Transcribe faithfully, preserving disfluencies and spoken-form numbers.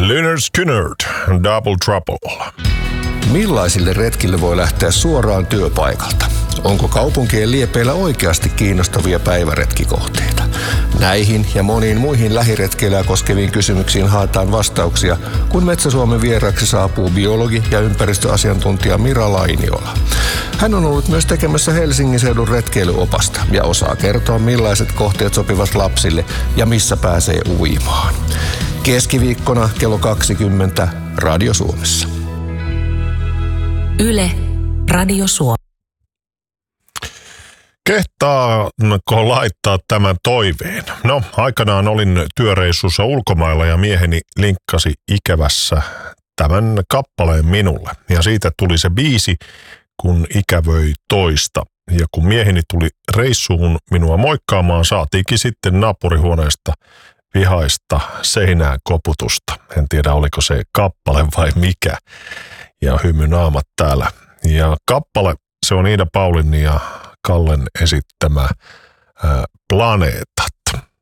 Lynyrd Skynyrd, Double Trouble. Millaisille retkille voi lähteä suoraan työpaikalta? Onko kaupunkien liepeillä oikeasti kiinnostavia päiväretkikohteita? Näihin ja moniin muihin lähiretkeilyä koskeviin kysymyksiin haetaan vastauksia, kun Metsä-Suomen vieraksi saapuu biologi ja ympäristöasiantuntija Mira Lainiola. Hän on ollut myös tekemässä Helsingin seudun retkeilyopasta ja osaa kertoa, millaiset kohteet sopivat lapsille ja missä pääsee uimaan. Keskiviikkona kello kaksikymmentä Radio Suomessa. Yle, Radio Suomi. Kehtaanko laittaa tämän toiveen? No, aikanaan olin työreissussa ulkomailla ja mieheni linkkasi ikävässä tämän kappaleen minulle. Ja siitä tuli se biisi, kun ikävöi toista. Ja kun mieheni tuli reissuun minua moikkaamaan, saatiinkin sitten naapurihuoneesta vihaista seinään koputusta. En tiedä, oliko se kappale vai mikä. Ja hymynaamat täällä. Ja kappale, se on Iida Paulin ja Kallen esittämä ää, Planeetat.